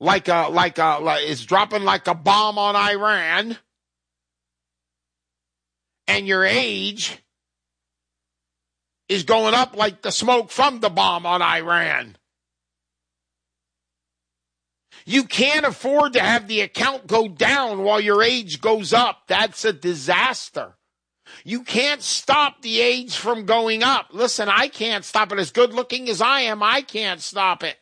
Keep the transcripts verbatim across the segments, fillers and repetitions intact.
like a, like a, like it's dropping like a bomb on Iran, and your age is going up like the smoke from the bomb on Iran. You can't afford to have the account go down while your age goes up. That's a disaster. You can't stop the age from going up. Listen, I can't stop it. As good looking as I am, I can't stop it.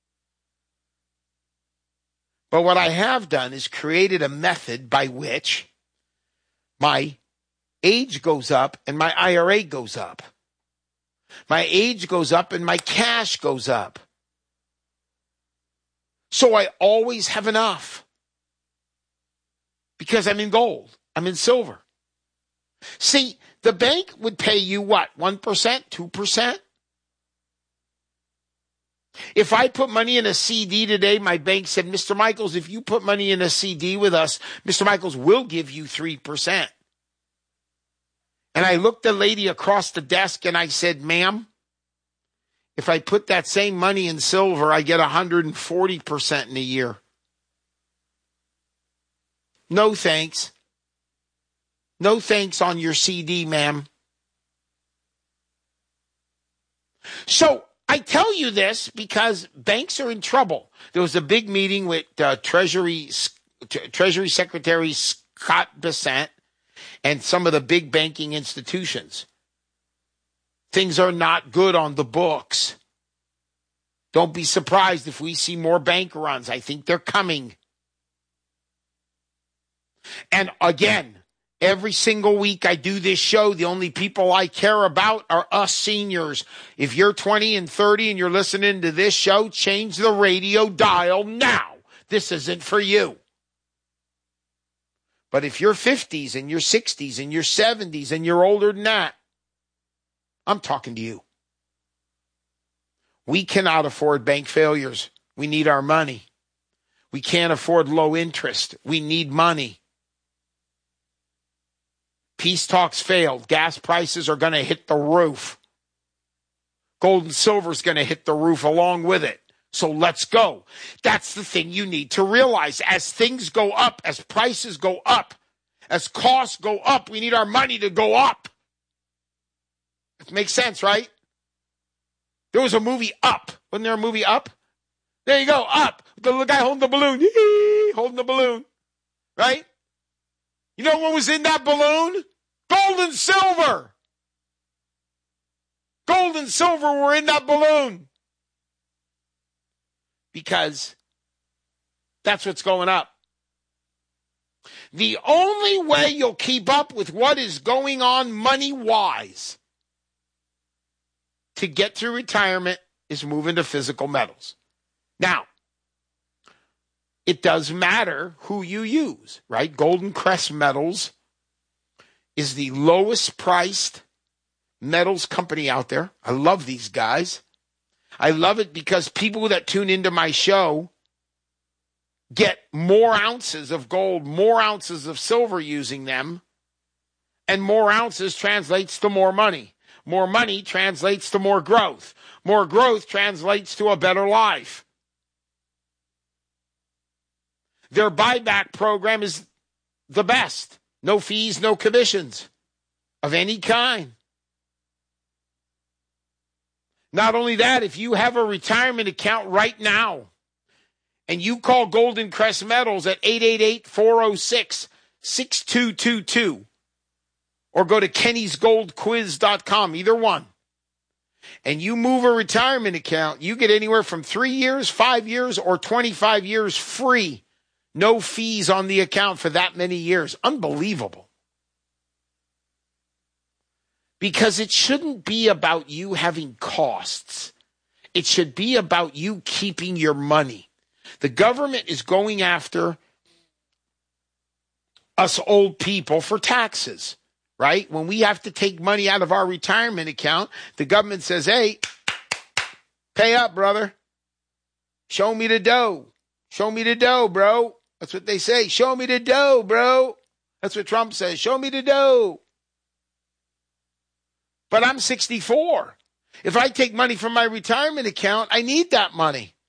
But what I have done is created a method by which my age goes up and my I R A goes up. My age goes up and my cash goes up. So I always have enough because I'm in gold. I'm in silver. See, the bank would pay you what? one percent, two percent? If I put money in a C D today, my bank said, Mister Michaels, if you put money in a C D with us, Mister Michaels will give you three percent. And I looked the lady across the desk and I said, ma'am, if I put that same money in silver, I get one hundred forty percent in a year. No thanks. No thanks on your C D, ma'am. So I tell you this because banks are in trouble. There was a big meeting with uh, Treasury Treasury Secretary Scott Bessent and some of the big banking institutions. Things are not good on the books. Don't be surprised if we see more bank runs. I think they're coming. And again, every single week I do this show, the only people I care about are us seniors. If you're twenty and thirty and you're listening to this show, change the radio dial now. This isn't for you. But if you're fifties and you're sixties and you're seventies and you're older than that, I'm talking to you. We cannot afford bank failures. We need our money. We can't afford low interest. We need money. Peace talks failed. Gas prices are going to hit the roof. Gold and silver is going to hit the roof along with it. So let's go. That's the thing you need to realize. As things go up, as prices go up, as costs go up, we need our money to go up. It makes sense, right? There was a movie Up. Wasn't there a movie Up? There you go, Up. The little guy holding the balloon. Holding the balloon. Right? You know what was in that balloon? Gold and silver. Gold and silver were in that balloon. Because that's what's going up. The only way you'll keep up with what is going on money-wise to get through retirement is move into physical metals. Now, it does matter who you use, right? Golden Crest Metals is the lowest priced metals company out there. I love these guys. I love it because people that tune into my show get more ounces of gold, more ounces of silver using them, and more ounces translates to more money. More money translates to more growth. More growth translates to a better life. Their buyback program is the best. No fees, no commissions of any kind. Not only that, if you have a retirement account right now and you call Golden Crest Metals at eight eight eight, four oh six, six two two two or go to kennys gold quiz dot com, either one, and you move a retirement account, you get anywhere from three years, five years, or twenty-five years free. No fees on the account for that many years. Unbelievable. Because it shouldn't be about you having costs. It should be about you keeping your money. The government is going after us old people for taxes, right? When we have to take money out of our retirement account, the government says, hey, pay up, brother. Show me the dough. Show me the dough, bro. That's what they say. Show me the dough, bro. That's what Trump says. Show me the dough. But I'm sixty-four. If I take money from my retirement account, I need that money.